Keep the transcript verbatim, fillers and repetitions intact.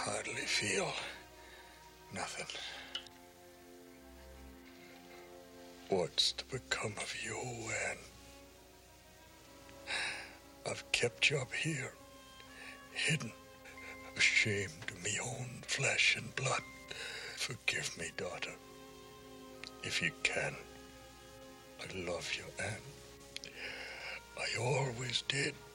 hardly feel nothing. What's to become of you, Anne? I've kept you up here, hidden, ashamed of me own flesh and blood. Forgive me, daughter, if you can. I love you, Anne. I always did.